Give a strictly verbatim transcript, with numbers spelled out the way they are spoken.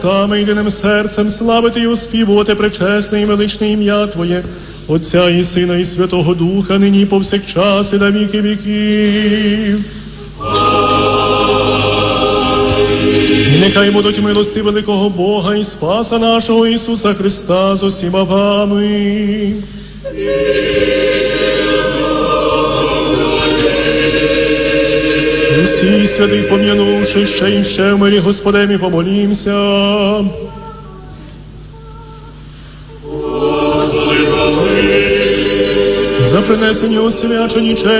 Саме єдиним серцем славити і оспівувати пречесне і величне ім'я Твоє, Отця і Сина і Святого Духа, нині і повсякчас і на віки віків. І нехай будуть милості великого Бога і Спаса нашого Ісуса Христа з усіма вами. Усі святих пом'янувши ще і ще в мирі Господеві помолімся. За принесені освячені честі